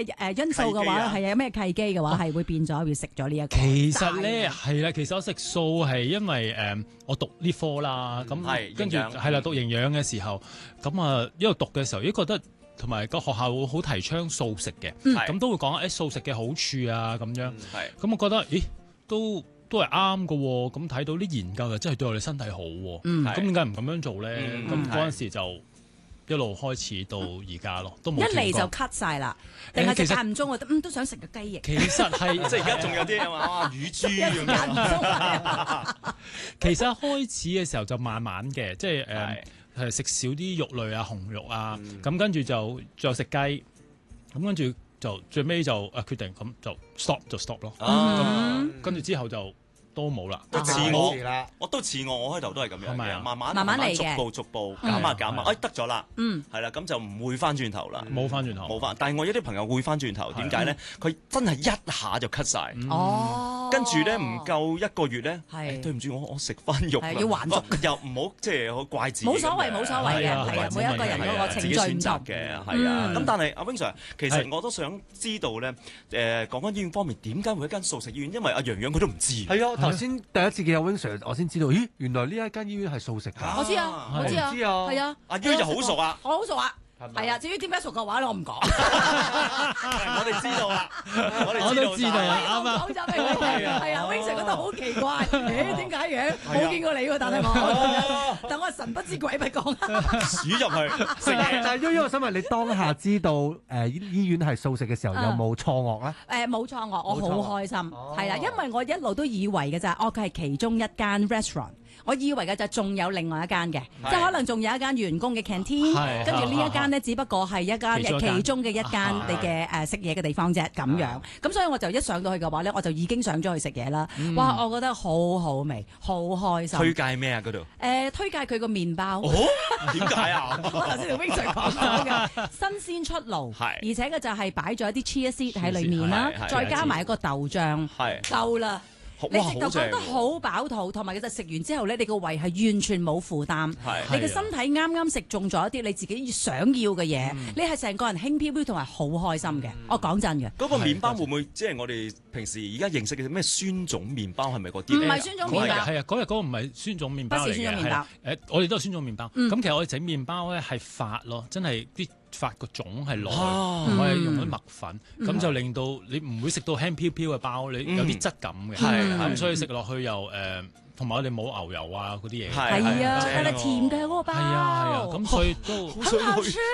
嘅因素嘅話，係有咩契機嘅話，係會變咗要食咗呢一個？ 其實咧係啦，其實我食素係因為我讀呢科啦，咁跟住係啦，讀營養嘅時候，咁啊一路讀嘅時候，覺得同埋個學校會好提倡素食嘅，咁都會講素食嘅好處啊咁樣，咁我覺得咦都係啱嘅喎，咁睇到啲研究就真係對我哋身體好喎，咁點解唔咁樣做咧？咁嗰陣時就一路開始到而家咯，都冇一嚟就 cut 晒啦，定係間唔中我都想食個雞翼。 其實係即係而家仲有啲哇乳豬咁樣。 其實開始嘅時候就慢慢嘅，即係係食少啲肉類啊、紅肉啊，咁跟住就再食雞，咁跟住就最尾就決定咁就 stop 咯，咁跟住之後就都冇啦， 都似我都似我開頭都係咁樣嘅，慢慢嚟嘅，逐步減下，得咗啦，係啦，咁就唔會翻轉頭啦， 冇翻轉頭， 冇翻。但係我有啲朋友會翻轉頭，點解咧？佢真係一下就 cut 晒，跟住咧唔夠一個月咧，對唔住我食翻肉啦， 要還俗， 又唔好即係好怪自己， 冇所謂嘅，係啊，每一個人嗰個程序唔同嘅，係啊。咁但係阿 Wing Sir，其實我都想知道咧，講緊醫院方面點解會一間素食醫院？因為阿洋洋佢都唔知。 係啊。頭先第一次見阿 Wing Sir，我先知道，咦，原來呢一間醫院係素食㗎。 我知啊，係啊， 阿於就好熟啊， 我好熟啊。係啊，至於點解熟嘅話咧，我唔講。 我哋知道啦， 我都知道啦，啱啊。 講咗俾佢聽，係啊 ，Wing Sir 覺得好奇怪，點解嘅？冇見過你喎，但係我神不知鬼不覺， 鼠入去食嘢。 但係於我想問你，當下知道醫院係素食嘅時候，有冇錯愕咧？ 冇錯愕，我好開心，係啦，因為我一路都以為嘅就係，佢係其中一間 restaurant。我以為嘅就仲有另外一間嘅，即係可能仲有一間員工嘅 canteen，跟住呢一間呢，只不過係一間其中嘅一間你嘅食嘢嘅地方啫，咁樣。咁所以我就一上到去嘅話呢，我就已經上咗去食嘢啦。哇，我覺得好好味，好開心。 推介咩啊？嗰度？ 推介佢個麵包。 點解啊？ 我頭先同 Wing Sir 講咗嘅，新鮮出爐，而且嘅就係擺咗一啲 chia seed 喺裡面啦，再加埋一個豆醬，夠啦。你食到覺得好飽肚，同埋其實食完之後咧，你個胃係完全冇負擔，你嘅身體啱啱食中咗一啲你自己想要嘅嘢，你係成個人輕飄飄同埋好開心嘅。我講真嘅。 嗰個麵包會唔會即係我哋平時而家認識嘅咩酸種麵包係咪嗰啲？ 唔係酸種麵包。 係啊，嗰日嗰個唔係酸種麵包嚟嘅。 不是酸種麵包。 我哋都係酸種麵包。咁其實我哋整麵包咧係發咯，真係啲發個種係落去，我係用咗麥粉，咁就令到你唔會食到輕飄飄嘅包，你有啲質感嘅。咁所以食落去又同埋我哋冇牛油啊嗰啲嘢。 係啊，但係甜嘅嗰個包。 係啊，咁所以都很好吃，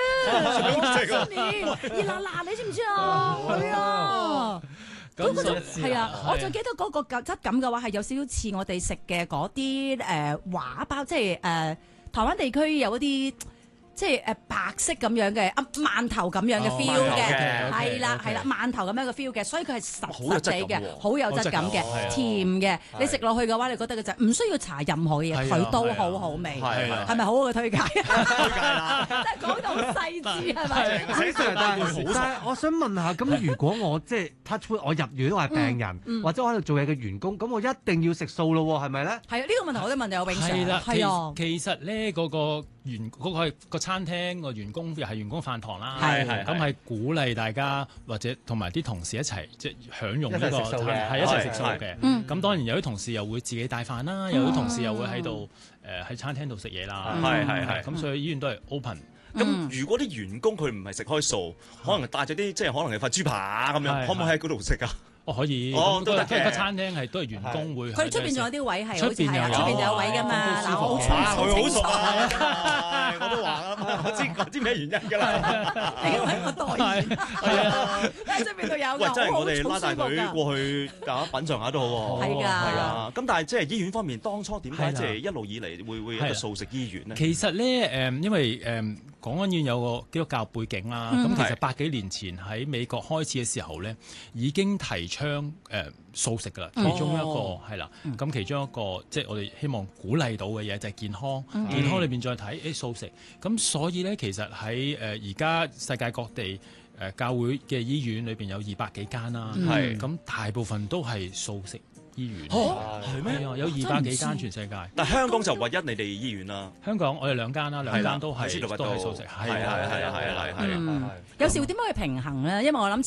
熱辣辣，你知唔知啊？係啊。嗰種係啊，我就記得嗰個質感嘅話係有少少似我哋食嘅嗰啲畫包，即係台灣地區有一啲。即係白色咁樣嘅饅頭咁樣嘅 feel 嘅，係啦饅頭咁樣嘅 feel 嘅，所以佢係實質地嘅，好有質感嘅，甜嘅。你食落去嘅話，你覺得嘅就唔需要搽任何嘅嘢，佢都好好味，係咪好好嘅推介？推介啦，即係講到細緻係咪？ 但係我想問下，咁如果我即係 touch wood，我入院我係病人，或者我喺度做嘢嘅員工，咁我一定要食素咯喎，係咪咧？係啊， 呢個問題我都問你有永常。 係啦，其實咧嗰個係個餐廳個員工又係員工飯堂啦，咁係鼓勵大家或者同埋啲同事一齊即係享用呢個係一齊食素嘅。咁當然有啲同事又會自己帶飯啦，有啲同事又會喺度喺餐廳度食嘢啦。咁所以醫院都係 open。 咁如果啲員工佢唔係食開素，可能帶咗啲即係可能係塊豬扒咁樣，可唔可以喺嗰度食啊？ 可以，都得嘅。個餐廳都係員工會。 佢出邊仲有啲位係， 出邊有位㗎嘛。嗱，我好熟啊！我都話啦，我知咩原因㗎啦。 你因為我代言，喺出邊度有。 喂，真係我哋拉大隊過去品嚐下都好喎。係啊。咁但係即係醫院方面，當初點解即係一路以嚟會一個素食醫院呢？ 其實咧因為港安醫院有個基督教背景啦，咁其實100幾年前喺美國開始嘅時候咧，已經提倡素食噶啦，其中一個係啦，咁其中一個即係我哋希望鼓勵到嘅嘢就係健康，健康裏邊再睇素食，咁所以咧其實喺而家世界各地教會嘅醫院裏邊有200幾間啦，咁大部分都係素食醫院。係咩？有200幾間全世界， 但香港就唯一你哋醫院啦。 香港我哋2間啦，2間都係素食，係。 有時會點樣去平衡咧？因為我諗